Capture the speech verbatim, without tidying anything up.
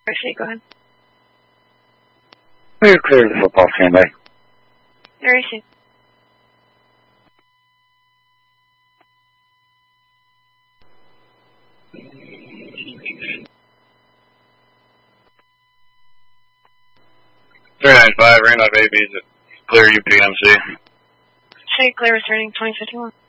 Actually, go ahead. We're clear of the football standby. Very soon. three nine five, ring out babies at Clear U P M C. Say clear returning twenty fifty-one.